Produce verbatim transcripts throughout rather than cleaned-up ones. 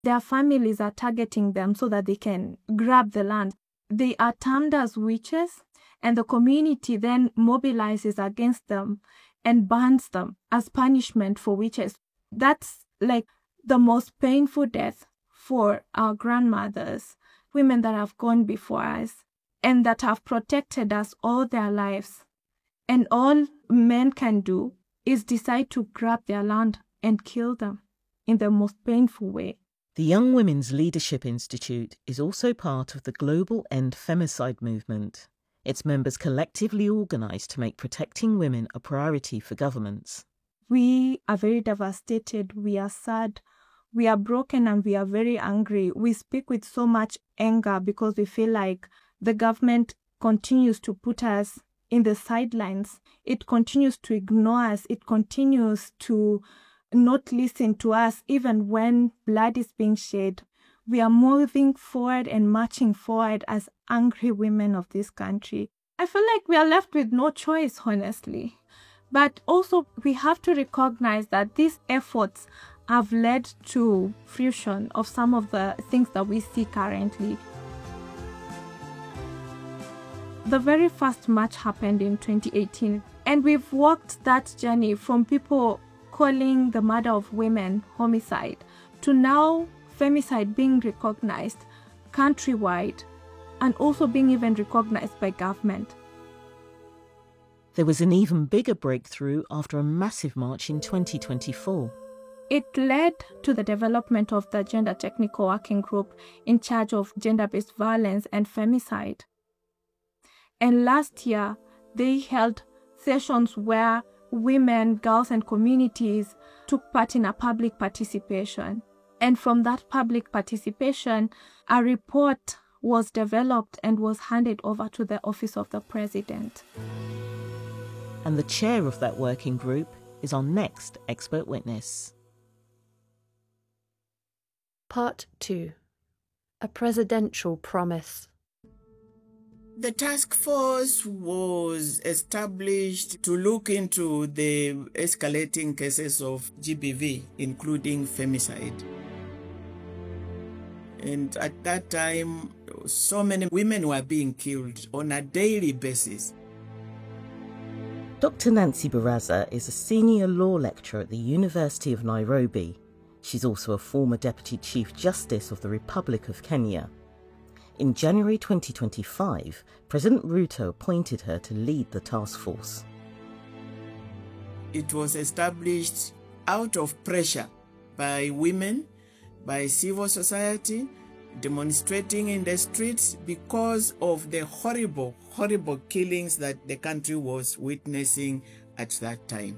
Their families are targeting them so that they can grab the land. They are termed as witches, and the community then mobilizes against them and burns them as punishment for witches. That's like the most painful death for our grandmothers, women that have gone before us and that have protected us all their lives. And all men can do is decide to grab their land and kill them in the most painful way. The Young Women's Leadership Institute is also part of the Global End Femicide movement. Its members collectively organise to make protecting women a priority for governments. We are very devastated, we are sad, we are broken, and we are very angry. We speak with so much anger because we feel like the government continues to put us in the sidelines. It continues to ignore us. It continues to not listen to us even when blood is being shed. We are moving forward and marching forward as angry women of this country. I feel like we are left with no choice, honestly. But also we have to recognize that these efforts have led to fruition of some of the things that we see currently. The very first march happened in twenty eighteen, and we've walked that journey from people calling the murder of women homicide to now femicide being recognized countrywide and also being even recognized by government. There was an even bigger breakthrough after a massive march in twenty twenty-four. It led to the development of the Gender Technical Working Group in charge of gender-based violence and femicide. And last year, they held sessions where women, girls, and communities took part in a public participation. And from that public participation, a report was developed and was handed over to the Office of the President. And the chair of that working group is our next expert witness. Part two. A Presidential Promise. The task force was established to look into the escalating cases of G B V, including femicide. And at that time, so many women were being killed on a daily basis. Doctor Nancy Baraza is a senior law lecturer at the University of Nairobi. She's also a former Deputy Chief Justice of the Republic of Kenya. In January twenty twenty-five, President Ruto appointed her to lead the task force. It was established out of pressure by women, by civil society, demonstrating in the streets because of the horrible, horrible killings that the country was witnessing at that time.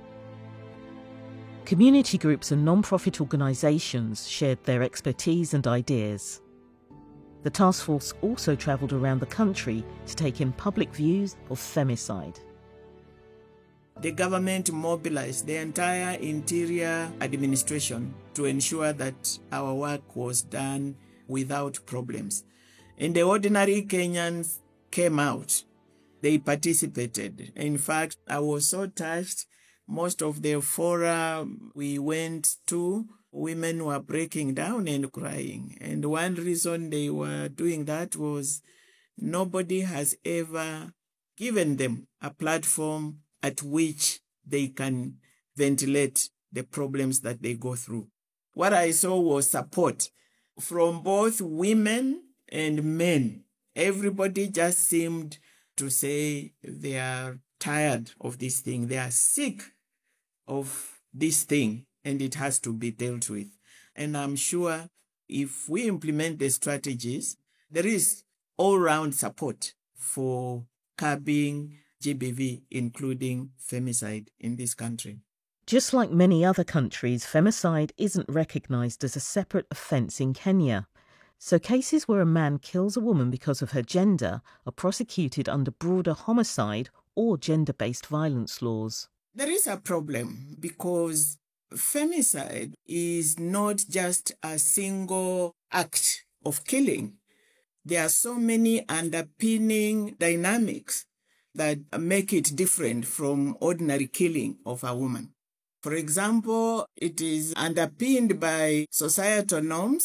Community groups and non-profit organisations shared their expertise and ideas. The task force also travelled around the country to take in public views of femicide. The government mobilized the entire interior administration to ensure that our work was done without problems. And the ordinary Kenyans came out. They participated. In fact, I was so touched. Most of the fora we went to, women were breaking down and crying. And one reason they were doing that was nobody has ever given them a platform at which they can ventilate the problems that they go through. What I saw was support from both women and men. Everybody just seemed to say they are tired of this thing. They are sick of this thing, and it has to be dealt with. And I'm sure if we implement the strategies, there is all-round support for curbing G B V, including femicide in this country. Just like many other countries, femicide isn't recognised as a separate offence in Kenya. So cases where a man kills a woman because of her gender are prosecuted under broader homicide or gender-based violence laws. There is a problem because femicide is not just a single act of killing. There are so many underpinning dynamics that make it different from ordinary killing of a woman. For example, it is underpinned by societal norms